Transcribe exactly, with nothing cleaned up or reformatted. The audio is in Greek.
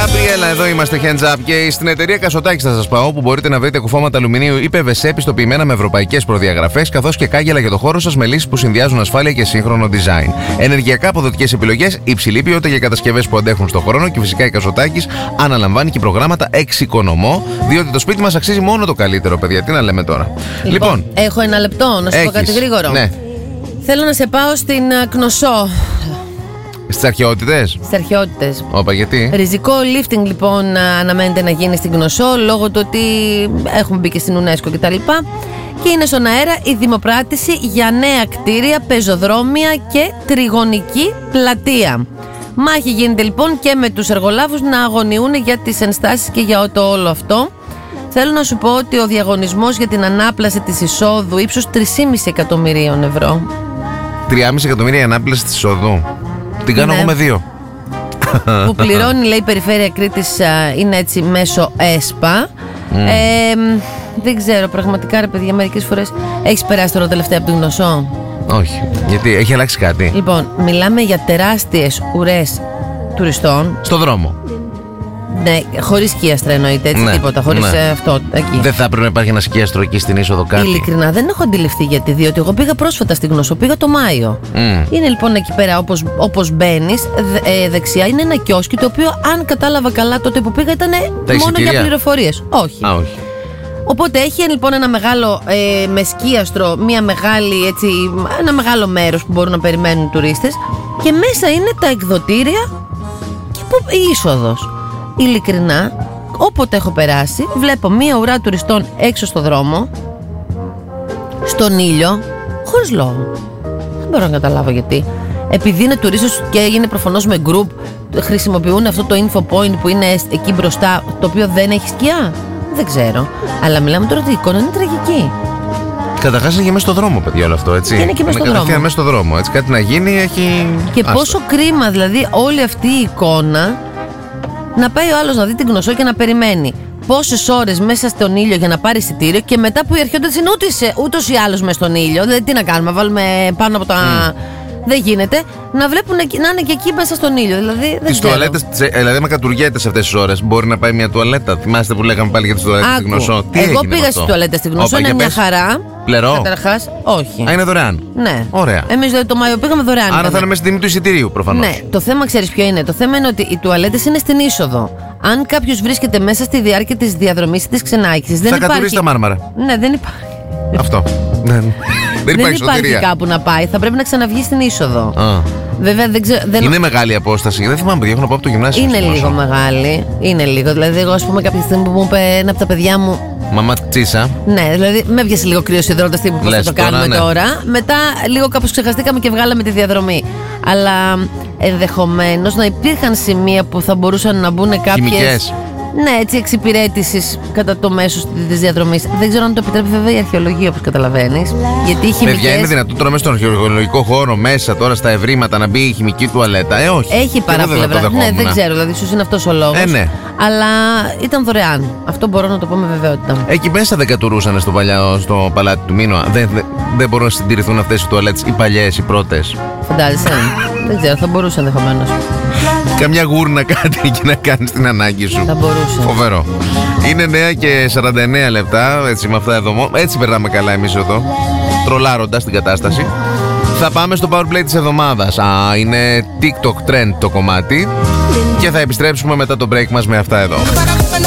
Γκάμπριελα, εδώ είμαστε, hands up. Και στην εταιρεία Κασοτάκης θα σας πάω, όπου μπορείτε να βρείτε κουφώματα αλουμινίου ή πι βι σι πιστοποιημένα με ευρωπαϊκές προδιαγραφές, καθώς και κάγκελα για το χώρο σας με λύσεις που συνδυάζουν ασφάλεια και σύγχρονο design. Ενεργειακά αποδοτικές επιλογές, υψηλή ποιότητα για κατασκευές που αντέχουν στον χρόνο και φυσικά η Κασοτάκης αναλαμβάνει και προγράμματα εξοικονομώ, διότι το σπίτι μας αξίζει μόνο το καλύτερο, παιδιά. Τι να λέμε τώρα. Λοιπόν, λοιπόν έχω ένα λεπτό να σου πω κάτι γρήγορο. Ναι. Θέλω να σε πάω στην Κνωσό. Στις αρχαιότητες. Στις αρχαιότητες. Όπα, γιατί? Ριζικό lifting λοιπόν αναμένεται να γίνει στην Κνωσό λόγω του ότι έχουμε μπει και στην UNESCO κτλ. Και είναι στον αέρα η δημοπράτηση για νέα κτίρια, πεζοδρόμια και τριγωνική πλατεία. Μάχη γίνεται λοιπόν και με τους εργολάβους να αγωνιούν για τις ενστάσεις και για το όλο αυτό. Θέλω να σου πω ότι ο διαγωνισμός για την ανάπλαση της εισόδου ύψους τρία κόμμα πέντε εκατομμυρίων ευρώ. τρία κόμμα πέντε εκατομμύρια ανάπλαση της εισόδου. Την κάνω Ναι. εγώ με δύο. Που πληρώνει, λέει, η Περιφέρεια Κρήτης, είναι έτσι μέσω ΕΣΠΑ. Mm. Ε, δεν ξέρω, πραγματικά ρε παιδιά, μερικές φορές. Έχεις περάσει τώρα τελευταία από την Κνωσό? Όχι. Γιατί έχει αλλάξει κάτι? Λοιπόν, μιλάμε για τεράστιες ουρές τουριστών. Στο δρόμο. Ναι, χωρίς σκίαστρα εννοείται, έτσι, Ναι, τίποτα, χωρίς ναι. ε, αυτό εκεί. Δεν θα έπρεπε να υπάρχει ένα σκίαστρο εκεί στην είσοδο, κάτι? Ειλικρινά δεν έχω αντιληφθεί γιατί, διότι εγώ πήγα πρόσφατα στην Κνωσό, πήγα το Μάιο. Mm. Είναι λοιπόν εκεί πέρα, όπως, όπως μπαίνεις, δε, ε, δεξιά είναι ένα κιόσκι, το οποίο, αν κατάλαβα καλά, τότε που πήγα ήταν μόνο εισιτήρια? για πληροφορίες. Όχι. Α, όχι. Οπότε έχει λοιπόν ένα μεγάλο ε, με σκίαστρο, μια μεγάλη, έτσι, ένα μεγάλο μέρος που μπορούν να περιμένουν οι τουρίστες, και μέσα είναι τα εκδοτήρια και που, η είσοδος. Ειλικρινά, όποτε έχω περάσει, βλέπω μία ουρά τουριστών έξω στο δρόμο, στον ήλιο, χωρίς λόγο. Δεν μπορώ να καταλάβω γιατί. Επειδή είναι τουρίστες και έγινε προφανώς με group, χρησιμοποιούν αυτό το info point που είναι εκεί μπροστά, το οποίο δεν έχει σκιά. Δεν ξέρω. Αλλά μιλάμε τώρα ότι η εικόνα είναι τραγική. Καταρχάς είναι και μέσα στο δρόμο, παιδιά, όλο αυτό, έτσι. Είναι και μέσα στο δρόμο. μέσα στο δρόμο. Έτσι, κάτι να γίνει έχει. Και Άστο. πόσο κρίμα, δηλαδή, όλη αυτή η εικόνα να πάει ο άλλος να δει την Κνωσό και να περιμένει πόσες ώρες μέσα στον ήλιο για να πάρει εισιτήριο, και μετά που οι αρχαιότητες είναι ούτως ή άλλως μέσα στον ήλιο. Δηλαδή, τι να κάνουμε, βάλουμε πάνω από τα. Mm. Δεν γίνεται να βλέπουν να είναι και εκεί μέσα στον ήλιο. Δηλαδή, δεν Τις ξέρω. τουαλέτες, δηλαδή, με κατουργέτες αυτές τις ώρες, μπορεί να πάει μια τουαλέτα. Θυμάστε που λέγαμε πάλι για τις τουαλέτες στην Κνωσό? Τι Εγώ έγινε πήγα με στις αυτό? τουαλέτες στην Κνωσό, Όπα, είναι για μια πες. χαρά. Πληρώ. Καταρχάς, όχι. Α, είναι δωρεάν. Ναι. Ωραία. Εμείς δηλαδή το Μάιο πήγαμε δωρεάν. Άρα ήταν. θα είναι μέσα στην τιμή του εισιτηρίου, προφανώς. Ναι, το θέμα ξέρεις ποιο είναι. Το θέμα είναι ότι οι τουαλέτες είναι στην είσοδο. Αν κάποιος βρίσκεται μέσα στη διάρκεια της διαδρομής ή της ξενάγησης, δεν θα υπάρχει. κατουρίσει τα Μάρμαρα. Ναι, δεν υπάρχει. Αυτό. δεν Δεν υπάρχει υπάρχει σωτηρία. κάπου να πάει. Θα πρέπει να ξαναβγεί στην είσοδο. Α. Βέβαια δεν ξέρω. Δεν... Είναι μεγάλη απόσταση. Δεν θυμάμαι, παιδιά, έχω να πάω από το γυμνάσιο. Είναι στην λίγο Κνωσό. μεγάλη. Είναι λίγο. Δηλαδή, εγώ, ας πούμε, κάποια στιγμή που μου είπε ένα από τα παιδιά μου. Μαμά Τσίσα. Ναι, δηλαδή με έβγασε λίγο κρύος υδρότας, τύπου πώς θα Λες το τώρα, κάνουμε ναι. τώρα. Μετά λίγο κάπως ξεχαστήκαμε και βγάλαμε τη διαδρομή. Αλλά ενδεχομένως να υπήρχαν σημεία που θα μπορούσαν να μπουν κάποιες. Χημικές. Ναι, έτσι, εξυπηρέτησης κατά το μέσο της διαδρομής. Δεν ξέρω αν το επιτρέπει βέβαια η αρχαιολογία, όπως καταλαβαίνεις. Γιατί οι χημικές. Παιδιά, είναι δυνατόν τώρα μέσα στον αρχαιολογικό χώρο, μέσα τώρα στα ευρήματα, να μπει η χημική τουαλέτα? Ε, όχι. Έχει Και εγώ δεν θα παράπλευρα. το Ναι, δεν δεχόμουν. ξέρω, δηλαδή ίσως είναι αυτός ο λόγος. Ε, ναι. Αλλά ήταν δωρεάν. Αυτό μπορώ να το πω με βεβαιότητα. Εκεί μέσα δεν κατουρούσαν στο, παλιά, στο παλάτι του Μίνωα. Δεν, δεν, δεν μπορούν να συντηρηθούν αυτές οι τουαλέτες, οι παλιές, οι πρώτες. Φαντάζεσαι. Δεν ξέρω, θα μπορούσε ενδεχομένως. Καμιά γούρνα κάτι και να κάνεις την ανάγκη σου. Θα μπορούσε. Φοβερό. Είναι νέα και σαράντα εννέα λεπτά. Έτσι, με αυτά εδώ. Έτσι περνάμε καλά εμείς εδώ. Τρολάροντας την κατάσταση. Θα πάμε στο Powerplay της εβδομάδας. Α, είναι TikTok trend το κομμάτι. Και θα επιστρέψουμε μετά το break μας με αυτά εδώ.